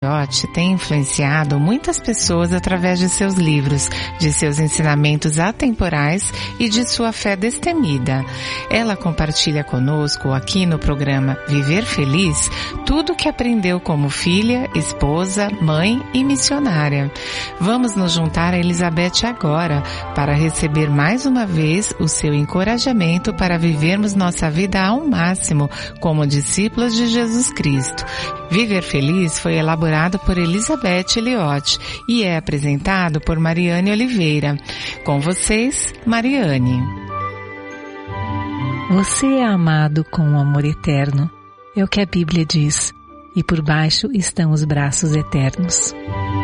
Eliot tem influenciado muitas pessoas através de seus livros, de seus ensinamentos atemporais e de sua fé destemida. Ela compartilha conosco aqui no programa Viver Feliz tudo o que aprendeu como filha, esposa, mãe e missionária. Vamos nos juntar a Elizabeth agora para receber mais uma vez o seu encorajamento para vivermos nossa vida ao máximo como discípulos de Jesus Cristo. Viver Feliz foi elaborado por Elizabeth Eliot e é apresentado por Mariane Oliveira. Com vocês, Mariane. Você é amado com um amor eterno, é o que a Bíblia diz, e por baixo estão os braços eternos.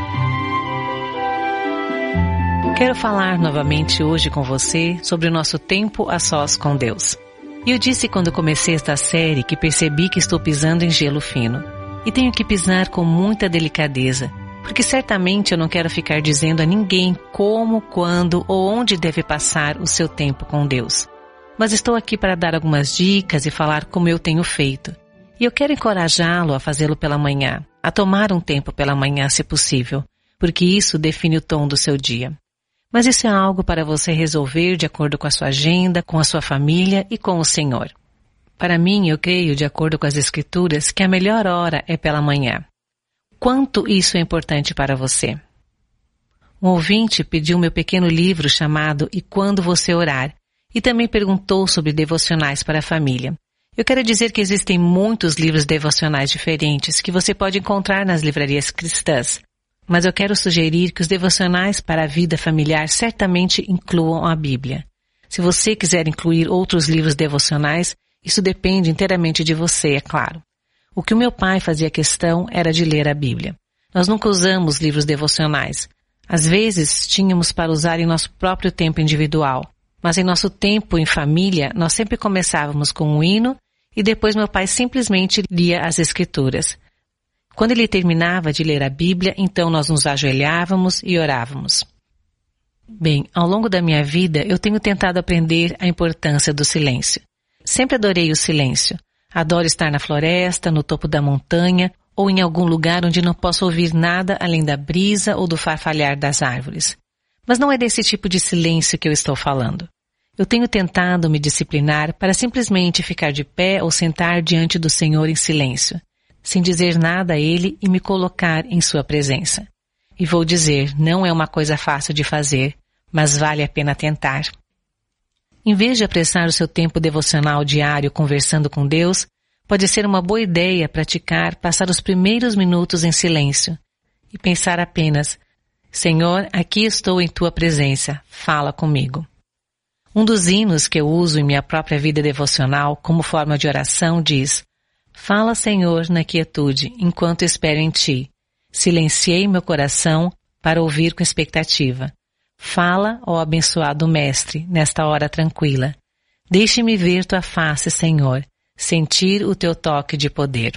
Quero falar novamente hoje com você sobre o nosso tempo a sós com Deus. Eu disse quando comecei esta série que percebi que estou pisando em gelo fino. E tenho que pisar com muita delicadeza, porque certamente eu não quero ficar dizendo a ninguém como, quando ou onde deve passar o seu tempo com Deus. Mas estou aqui para dar algumas dicas e falar como eu tenho feito. E eu quero encorajá-lo a fazê-lo pela manhã, a tomar um tempo pela manhã se possível, porque isso define o tom do seu dia. Mas isso é algo para você resolver de acordo com a sua agenda, com a sua família e com o Senhor. Para mim, eu creio, de acordo com as Escrituras, que a melhor hora é pela manhã. Quanto isso é importante para você? Um ouvinte pediu meu pequeno livro chamado E Quando Você Orar e também perguntou sobre devocionais para a família. Eu quero dizer que existem muitos livros devocionais diferentes que você pode encontrar nas livrarias cristãs, mas eu quero sugerir que os devocionais para a vida familiar certamente incluam a Bíblia. Se você quiser incluir outros livros devocionais, isso depende inteiramente de você, é claro. O que o meu pai fazia questão era de ler a Bíblia. Nós nunca usamos livros devocionais. Às vezes, tínhamos para usar em nosso próprio tempo individual. Mas em nosso tempo em família, nós sempre começávamos com um hino e depois meu pai simplesmente lia as Escrituras. Quando ele terminava de ler a Bíblia, então nós nos ajoelhávamos e orávamos. Bem, ao longo da minha vida, eu tenho tentado aprender a importância do silêncio. Sempre adorei o silêncio. Adoro estar na floresta, no topo da montanha ou em algum lugar onde não posso ouvir nada além da brisa ou do farfalhar das árvores. Mas não é desse tipo de silêncio que eu estou falando. Eu tenho tentado me disciplinar para simplesmente ficar de pé ou sentar diante do Senhor em silêncio, sem dizer nada a Ele e me colocar em Sua presença. E vou dizer, não é uma coisa fácil de fazer, mas vale a pena tentar. Em vez de apressar o seu tempo devocional diário conversando com Deus, pode ser uma boa ideia passar os primeiros minutos em silêncio e pensar apenas, Senhor, aqui estou em Tua presença, fala comigo. Um dos hinos que eu uso em minha própria vida devocional como forma de oração diz, Fala, Senhor, na quietude, enquanto espero em Ti. Silenciei meu coração para ouvir com expectativa. Fala, ó abençoado Mestre, nesta hora tranquila. Deixe-me ver Tua face, Senhor, sentir o Teu toque de poder.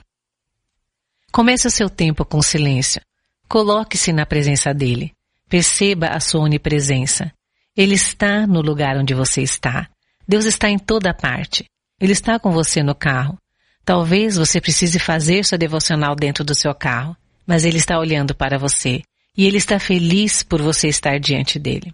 Comece o seu tempo com silêncio. Coloque-se na presença dEle. Perceba a sua onipresença. Ele está no lugar onde você está. Deus está em toda parte. Ele está com você no carro. Talvez você precise fazer sua devocional dentro do seu carro, mas Ele está olhando para você. E Ele está feliz por você estar diante dEle.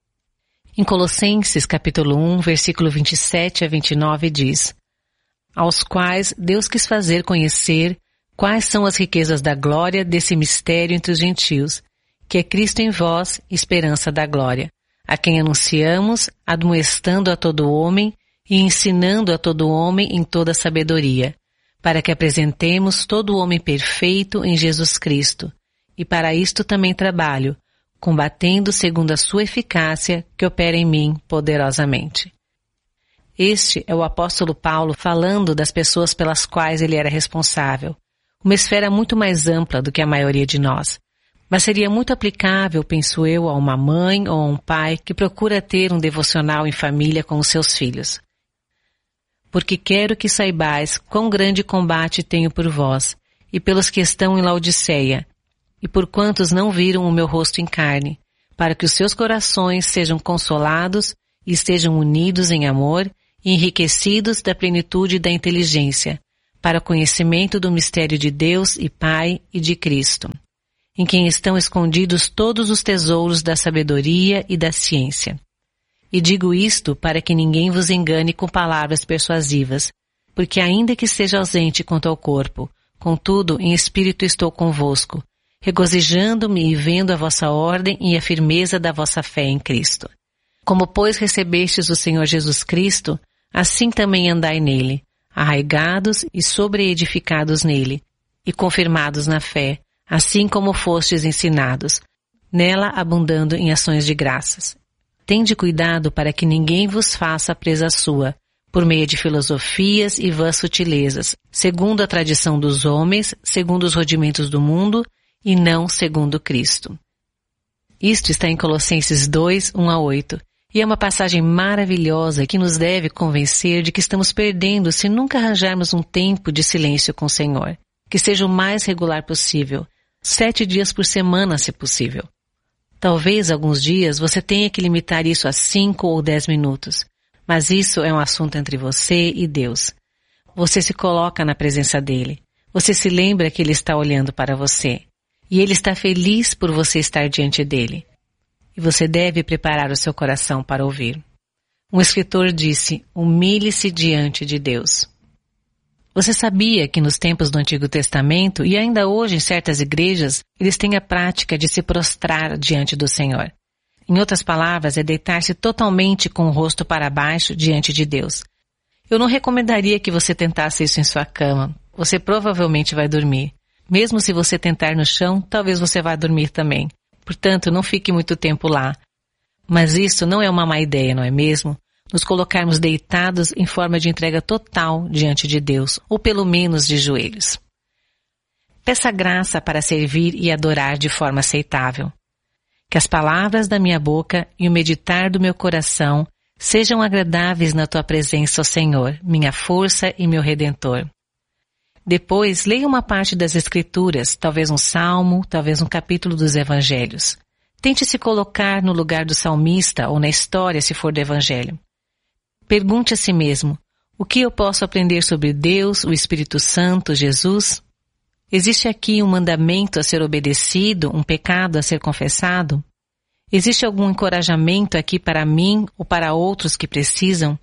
Em Colossenses capítulo 1, versículo 27 a 29 diz, aos quais Deus quis fazer conhecer quais são as riquezas da glória desse mistério entre os gentios, que é Cristo em vós, esperança da glória, a quem anunciamos, admoestando a todo homem e ensinando a todo homem em toda sabedoria, para que apresentemos todo homem perfeito em Jesus Cristo. E para isto também trabalho, combatendo segundo a sua eficácia que opera em mim poderosamente. Este é o apóstolo Paulo falando das pessoas pelas quais ele era responsável, uma esfera muito mais ampla do que a maioria de nós. Mas seria muito aplicável, penso eu, a uma mãe ou a um pai que procura ter um devocional em família com os seus filhos. Porque quero que saibais quão grande combate tenho por vós, e pelos que estão em Laodiceia, e por quantos não viram o meu rosto em carne, para que os seus corações sejam consolados e estejam unidos em amor e enriquecidos da plenitude da inteligência, para o conhecimento do mistério de Deus e Pai e de Cristo, em quem estão escondidos todos os tesouros da sabedoria e da ciência. E digo isto para que ninguém vos engane com palavras persuasivas, porque ainda que esteja ausente quanto ao corpo, contudo em espírito estou convosco, regozijando-me e vendo a vossa ordem e a firmeza da vossa fé em Cristo. Como, pois, recebestes o Senhor Jesus Cristo, assim também andai nele, arraigados e sobreedificados nele, e confirmados na fé, assim como fostes ensinados, nela abundando em ações de graças. Tende cuidado para que ninguém vos faça presa sua, por meio de filosofias e vãs sutilezas, segundo a tradição dos homens, segundo os rudimentos do mundo, e não segundo Cristo. Isto está em Colossenses 2, 1-8, e é uma passagem maravilhosa que nos deve convencer de que estamos perdendo se nunca arranjarmos um tempo de silêncio com o Senhor, que seja o mais regular possível, 7 dias por semana, se possível. Talvez alguns dias você tenha que limitar isso a 5 ou 10 minutos, mas isso é um assunto entre você e Deus. Você se coloca na presença dele, você se lembra que ele está olhando para você, e ele está feliz por você estar diante dele. E você deve preparar o seu coração para ouvir. Um escritor disse, humilhe-se diante de Deus. Você sabia que nos tempos do Antigo Testamento, e ainda hoje em certas igrejas, eles têm a prática de se prostrar diante do Senhor? Em outras palavras, é deitar-se totalmente com o rosto para baixo diante de Deus. Eu não recomendaria que você tentasse isso em sua cama. Você provavelmente vai dormir. Mesmo se você tentar no chão, talvez você vá dormir também. Portanto, não fique muito tempo lá. Mas isso não é uma má ideia, não é mesmo? Nos colocarmos deitados em forma de entrega total diante de Deus, ou pelo menos de joelhos. Peça graça para servir e adorar de forma aceitável. Que as palavras da minha boca e o meditar do meu coração sejam agradáveis na tua presença, ó Senhor, minha força e meu Redentor. Depois, leia uma parte das Escrituras, talvez um salmo, talvez um capítulo dos Evangelhos. Tente se colocar no lugar do salmista ou na história, se for do Evangelho. Pergunte a si mesmo, o que eu posso aprender sobre Deus, o Espírito Santo, Jesus? Existe aqui um mandamento a ser obedecido, um pecado a ser confessado? Existe algum encorajamento aqui para mim ou para outros que precisam?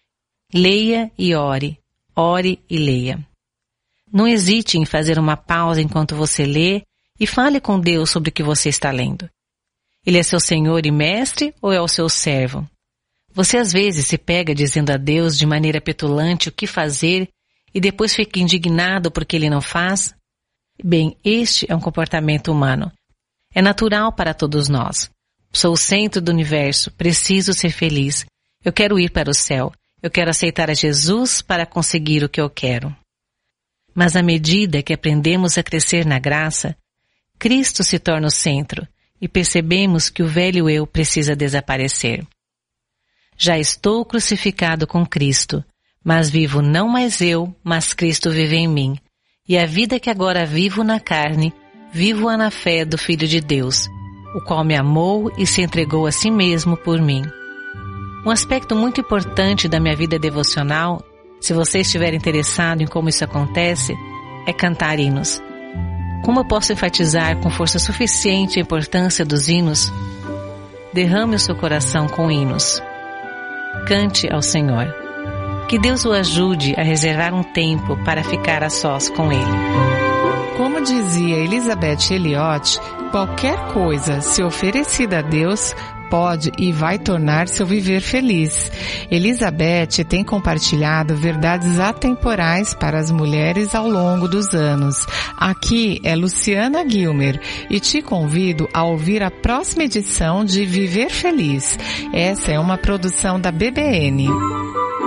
Leia e ore, ore e leia. Não hesite em fazer uma pausa enquanto você lê e fale com Deus sobre o que você está lendo. Ele é seu Senhor e Mestre ou é o seu servo? Você às vezes se pega dizendo a Deus de maneira petulante o que fazer e depois fica indignado porque Ele não faz? Bem, este é um comportamento humano. É natural para todos nós. Sou o centro do universo, preciso ser feliz. Eu quero ir para o céu. Eu quero aceitar a Jesus para conseguir o que eu quero. Mas à medida que aprendemos a crescer na graça, Cristo se torna o centro e percebemos que o velho eu precisa desaparecer. Já estou crucificado com Cristo, mas vivo não mais eu, mas Cristo vive em mim. E a vida que agora vivo na carne, vivo-a na fé do Filho de Deus, o qual me amou e se entregou a si mesmo por mim. Um aspecto muito importante da minha vida devocional, se você estiver interessado em como isso acontece, é cantar hinos. Como eu posso enfatizar com força suficiente a importância dos hinos? Derrame o seu coração com hinos. Cante ao Senhor. Que Deus o ajude a reservar um tempo para ficar a sós com Ele. Como dizia Elizabeth Elliot, qualquer coisa, se oferecida a Deus, pode e vai tornar seu viver feliz. Elizabeth tem compartilhado verdades atemporais para as mulheres ao longo dos anos. Aqui é Luciana Gilmer e te convido a ouvir a próxima edição de Viver Feliz. Essa é uma produção da BBN.